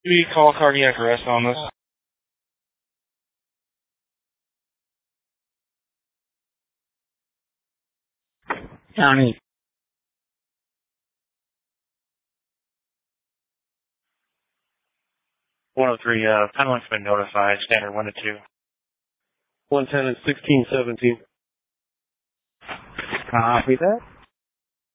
We call cardiac arrest on this. County. 103, penalty's been notified, standard 1 to 2. 110 and 1617. Copy that.